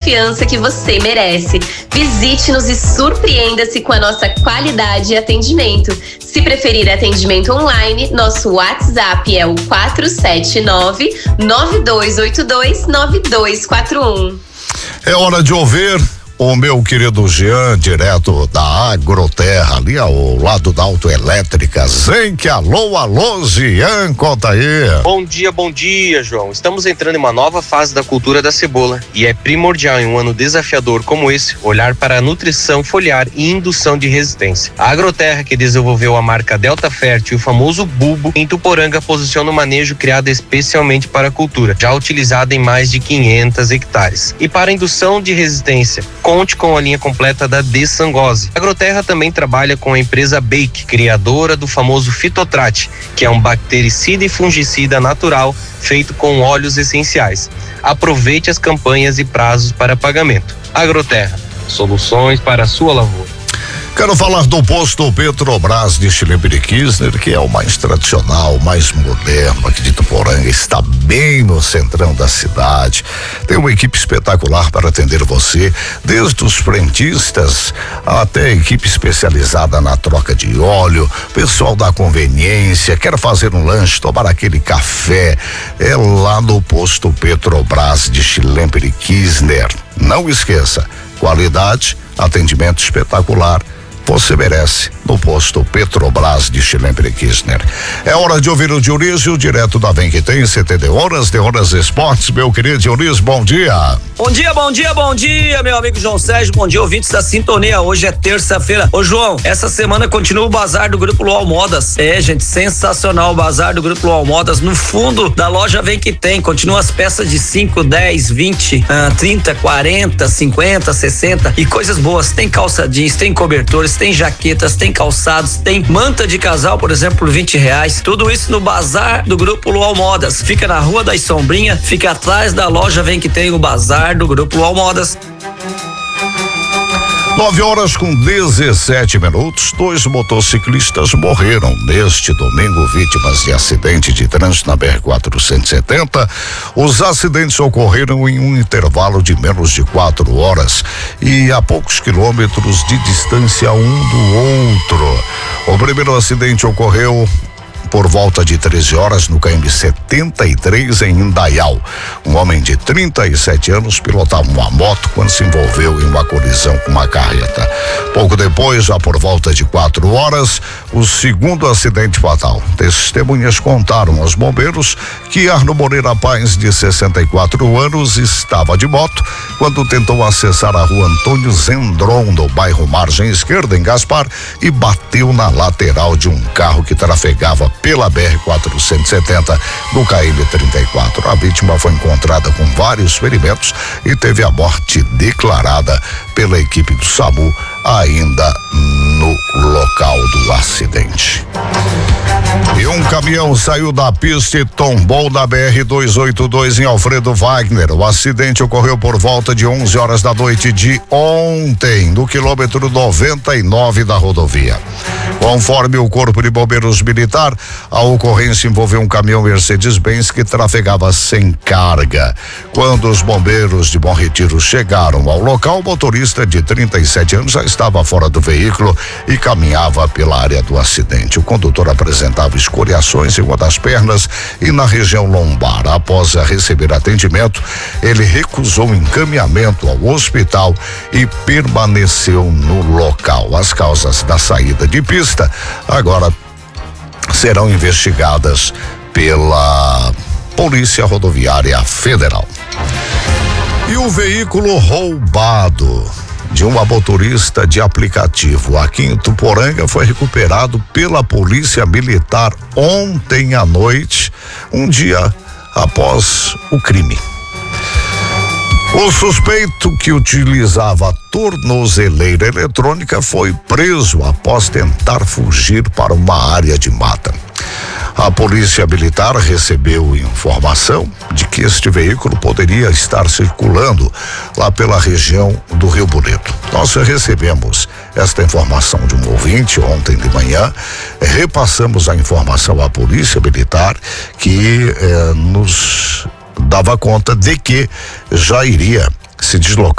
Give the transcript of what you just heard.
confiança que você merece. Visite-nos e surpreenda-se com a nossa qualidade e atendimento. Se preferir atendimento online, nosso WhatsApp é o 479-9282-9241. É hora de ouvir o meu querido Jean, direto da Agroterra, ali ao lado da Autoelétrica Zenk. Alô, Jean, conta aí. Bom dia, João. Estamos entrando em uma nova fase da cultura da cebola e é primordial em um ano desafiador como esse, olhar para a nutrição foliar e indução de resistência. A Agroterra, que desenvolveu a marca Delta Fértil e o famoso bulbo, em Tuporanga posiciona um manejo criado especialmente para a cultura, já utilizado em mais de 500 hectares. E para a indução de resistência, conte com a linha completa da Desangose. A Agroterra também trabalha com a empresa Bake, criadora do famoso Fitotrate, que é um bactericida e fungicida natural feito com óleos essenciais. Aproveite as campanhas e prazos para pagamento. Agroterra, soluções para a sua lavoura. Quero falar do posto Petrobras de Schlemper-Kirchner, que é o mais tradicional, mais moderno aqui de Tuporanga, está bem no centrão da cidade. Tem uma equipe espetacular para atender você, desde os frentistas até a equipe especializada na troca de óleo, pessoal da conveniência, quer fazer um lanche, tomar aquele café, é lá no posto Petrobras de Schlemper-Kirchner. Não esqueça, qualidade, atendimento espetacular, você merece no posto Petrobras de Schlemper-Kirchner. É hora de ouvir o Dionísio, direto da Vem que Tem, CT de Horas Esportes. Meu querido Dionísio, bom dia. Bom dia, meu amigo João Sérgio, bom dia, ouvintes da Sintonia. Hoje é terça-feira. Ô, João, essa semana continua o bazar do Grupo Luau Modas. É, gente, sensacional o bazar do Grupo Luau Modas. No fundo da loja Vem que Tem, continua as peças de 5, 10, 20, 30, 40, 50, 60 e coisas boas. Tem calça jeans, tem cobertores, tem jaquetas, tem calçados, tem manta de casal, por exemplo, por R$20. Tudo isso no bazar do Grupo Luau Modas. Fica na Rua das Sombrinhas, fica atrás da loja Vem que Tem, o bazar do Grupo Luau Modas. 9h17, 2 motociclistas morreram neste domingo, vítimas de acidente de trânsito na BR-470. Os acidentes ocorreram em um intervalo de menos de 4 horas e a poucos quilômetros de distância um do outro. O primeiro acidente ocorreu por volta de 13 horas no KM 73 em Indaial. Um homem de 37 anos pilotava uma moto quando se envolveu em uma colisão com uma carreta. Pouco depois, já por volta de 4 horas, o segundo acidente fatal. Testemunhas contaram aos bombeiros que Arno Moreira Paz, de 64 anos, estava de moto quando tentou acessar a rua Antônio Zendron, no bairro Margem Esquerda, em Gaspar, e bateu na lateral de um carro que trafegava pela BR-470 no KM-34. A vítima foi encontrada com vários ferimentos e teve a morte declarada pela equipe do SAMU ainda no local do acidente. E um caminhão saiu da pista e tombou na BR-282 em Alfredo Wagner. O acidente ocorreu por volta de 11 horas da noite de ontem, no quilômetro 99 da rodovia. Conforme o Corpo de Bombeiros Militar, a ocorrência envolveu um caminhão Mercedes-Benz que trafegava sem carga. Quando os bombeiros de Bom Retiro chegaram ao local, o motorista de 37 anos já estava fora do veículo e caminhava pela área do acidente. O condutor apresentava escoriações em uma das pernas e na região lombar. Após receber atendimento, ele recusou o encaminhamento ao hospital e permaneceu no local. As causas da saída de pista agora serão investigadas pela Polícia Rodoviária Federal. E o veículo roubado de uma motorista de aplicativo aqui em Tuporanga foi recuperado pela Polícia Militar ontem à noite, um dia após o crime. O suspeito, que utilizava tornozeleira eletrônica, foi preso após tentar fugir para uma área de mata. A Polícia Militar recebeu informação de que este veículo poderia estar circulando lá pela região do Rio Bonito. Nós recebemos esta informação de um ouvinte ontem de manhã, repassamos a informação à Polícia Militar, que nos dava conta de que já iria se deslocar